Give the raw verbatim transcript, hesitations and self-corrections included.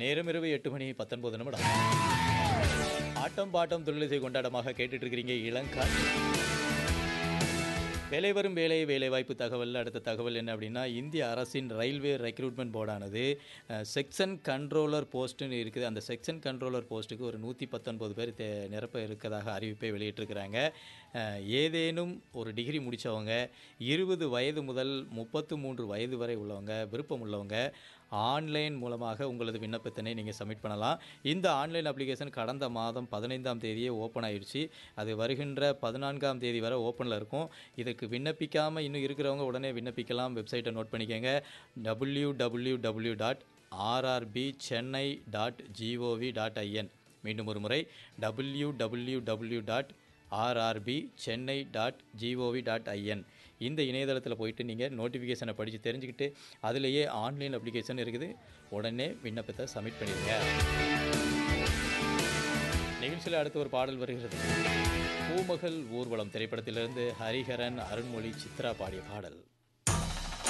நேரம் இரவு எட்டு மணி பத்தொன்பது நிமிடம். ஆட்டம் பாட்டம் தொழிலிசை கொண்டாட்டமாக கேட்டுட்டு இருக்கிறீங்க இளங்காற்று. வேலை வரும் வேலை வேலைவாய்ப்பு தகவல். அடுத்த தகவல் என்ன அப்படின்னா, இந்திய அரசின் ரயில்வே ரெக்ரூட்மெண்ட் போர்டானது செக்ஷன் கண்ட்ரோலர் போஸ்ட்டுன்னு இருக்குது. அந்த செக்ஷன் கண்ட்ரோலர் போஸ்ட்டுக்கு ஒரு நூற்றி பத்தொன்பது பேர் தே நிரப்ப இருக்கதாக அறிவிப்பை வெளியிட்டிருக்கிறாங்க. ஏதேனும் ஒரு டிகிரி முடித்தவங்க, இருபது வயது முதல் முப்பத்து மூன்று வயது வரை உள்ளவங்க, விருப்பம் உள்ளவங்க ஆன்லைன் மூலமாக உங்களது விண்ணப்பத்தினை நீங்கள் சப்மிட் பண்ணலாம். இந்த ஆன்லைன் அப்ளிகேஷன் கடந்த மாதம் பதினைந்தாம் தேதியே ஓப்பன் ஆயிடுச்சு. அது வருகின்ற பதினான்காம் தேதி வரை ஓப்பனில் இருக்கும். இதுக்கு விண்ணப்பிக்காமல் இன்னும் இருக்கிறவங்க உடனே விண்ணப்பிக்கலாம். வெப்சைட்டை நோட் பண்ணிக்கோங்க. W W W dot RRB Chennai dot gov dot IN. மீண்டும் ஒரு முறை W W W dot RRB Chennai dot gov dot IN. இந்த இணையதளத்தில் போயிட்டு நீங்கள் நோட்டிஃபிகேஷனை படித்து தெரிஞ்சுக்கிட்டு அதிலேயே ஆன்லைன் அப்ளிகேஷன் இருக்குது, உடனே விண்ணப்பத்தை சப்மிட் பண்ணிடுங்க. நிகழ்ச்சியில் அடுத்து ஒரு பாடல் வருகிறது. பூமகள் ஊர்வலம் திரைப்படத்திலிருந்து ஹரிஹரன், அருண்மொழி, சித்ரா பாடிய பாடல்.